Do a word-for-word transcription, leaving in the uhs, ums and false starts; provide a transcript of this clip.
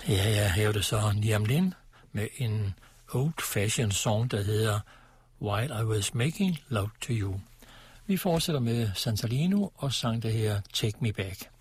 Ja, jeg hævde så Niam Lin med en old-fashioned song, der hedder While I Was Making Love to You. Vi fortsætter med Santalino og sang det her Take Me Back.